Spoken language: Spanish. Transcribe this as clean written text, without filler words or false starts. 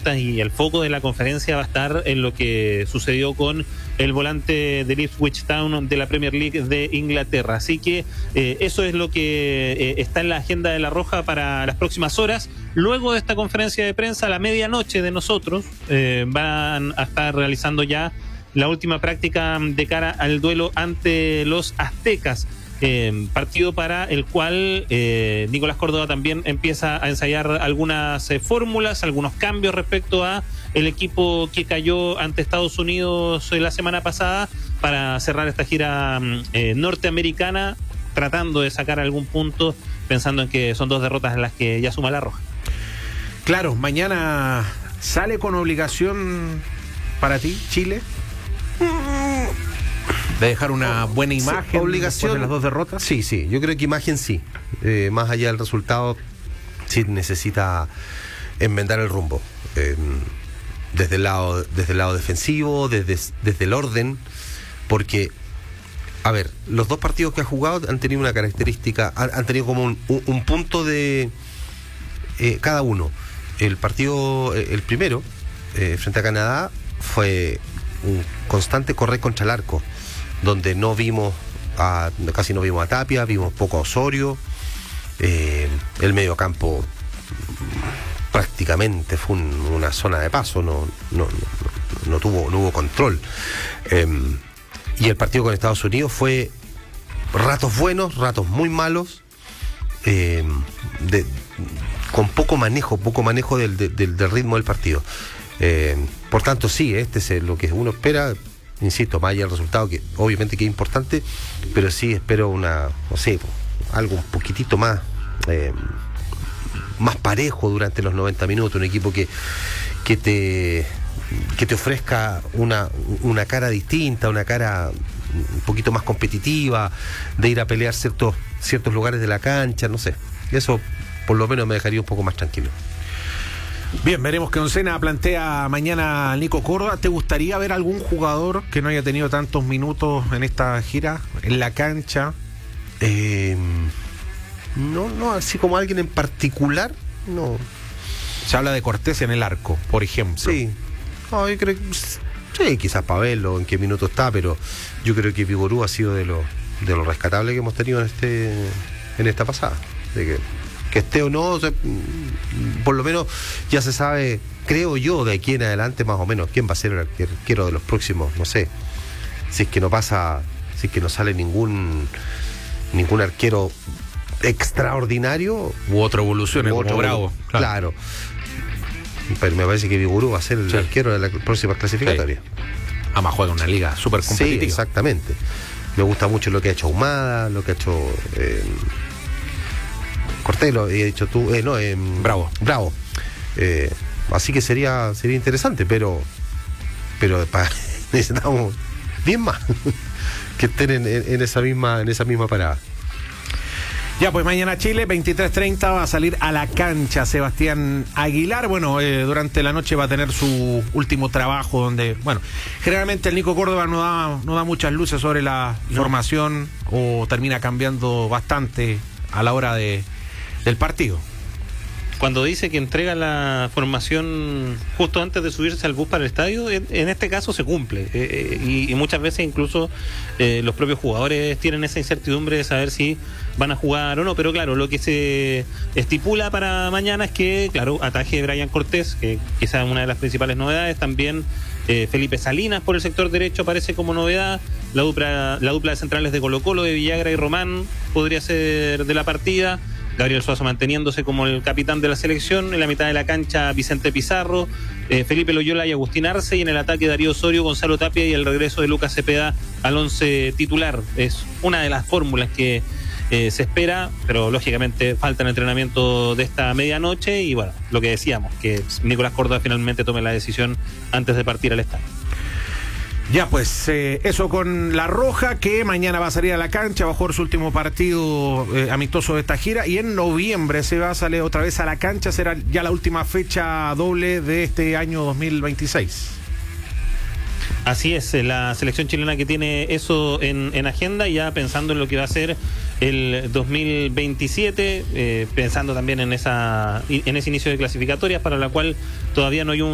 preguntas y el foco de la conferencia va a estar en lo que sucedió con el volante del Ipswich Town de la Premier League de Inglaterra. Así que eso es lo que está en la agenda de La Roja para las próximas horas. Luego de esta conferencia de prensa, a la medianoche de nosotros, van a estar realizando ya la última práctica de cara al duelo ante los aztecas. Partido para el cual Nicolás Córdoba también empieza a ensayar algunas fórmulas, algunos cambios respecto a el equipo que cayó ante Estados Unidos la semana pasada para cerrar esta gira norteamericana, tratando de sacar algún punto, pensando en que son 2 derrotas en las que ya suma La Roja. Claro, mañana sale con obligación para ti, Chile, de dejar una buena imagen, sí, obligación después de las 2 derrotas. Sí, yo creo que imagen sí. Más allá del resultado, sí necesita enmendar el rumbo. Desde el lado defensivo, desde el orden, porque, a ver, los 2 partidos que ha jugado han tenido una característica, han tenido como un punto de cada uno. El partido, el primero, frente a Canadá, fue un constante correr contra el arco, donde casi no vimos a Tapia, vimos poco a Osorio, el mediocampo prácticamente fue una zona de paso, no hubo control, y el partido con Estados Unidos fue ratos buenos, ratos muy malos, con poco manejo del ritmo del partido. Por tanto, sí, este es lo que uno espera. Insisto, más allá del resultado, que obviamente que es importante, pero sí espero algo un poquitito más parejo durante los 90 minutos, un equipo que te ofrezca una cara distinta, una cara un poquito más competitiva, de ir a pelear ciertos lugares de la cancha, no sé. Eso por lo menos me dejaría un poco más tranquilo. Bien, veremos qué oncena plantea mañana Nico Córdoba. ¿Te gustaría ver algún jugador que no haya tenido tantos minutos en esta gira en la cancha? No, así como alguien en particular, no. Se habla de Cortés en el arco, por ejemplo. Sí, yo creo que sí, quizás Pavel o en qué minuto está, pero yo creo que Vigorú ha sido de lo rescatable que hemos tenido en esta pasada. De que esté o no, por lo menos ya se sabe, creo yo, de aquí en adelante más o menos quién va a ser el arquero de los próximos, no sé, si es que no sale ningún arquero extraordinario u otra evolución, como Bravo, claro. Pero me parece que Vigorú va a ser el arquero de la próxima clasificatoria. Sí. Además juega una liga súper competitiva. Sí, exactamente. Me gusta mucho lo que ha hecho Ahumada, lo que ha hecho Cortés, lo he dicho tú, Bravo. Así que sería interesante, pero necesitamos 10 más que estén en esa misma parada. Ya, pues mañana Chile, 23:30, va a salir a la cancha Sebastián Aguilar. Bueno, durante la noche va a tener su último trabajo, donde, bueno, generalmente el Nico Córdoba no da muchas luces sobre la formación, o termina cambiando bastante a la hora del partido. Cuando dice que entrega la formación justo antes de subirse al bus para el estadio, en este caso se cumple, y muchas veces incluso los propios jugadores tienen esa incertidumbre de saber si van a jugar o no, pero claro, lo que se estipula para mañana es que, claro, ataje Brian Cortés, que quizás es una de las principales novedades, también Felipe Salinas por el sector derecho aparece como novedad, la dupla de centrales de Colo-Colo, de Villagra y Román podría ser de la partida, Gabriel Suazo manteniéndose como el capitán de la selección, en la mitad de la cancha Vicente Pizarro, Felipe Loyola y Agustín Arce, y en el ataque Darío Osorio, Gonzalo Tapia y el regreso de Lucas Cepeda al 11 titular. Es una de las fórmulas que se espera, pero lógicamente falta el entrenamiento de esta medianoche, y bueno, lo que decíamos, que Nicolás Córdoba finalmente tome la decisión antes de partir al estadio. Ya, pues eso con La Roja, que mañana va a salir a la cancha, va a jugar su último partido amistoso de esta gira, y en noviembre se va a salir otra vez a la cancha, será ya la última fecha doble de este año 2026. Así es, la selección chilena que tiene eso en agenda, ya pensando en lo que va a ser el 2027, pensando también en ese inicio de clasificatorias, para la cual todavía no hay un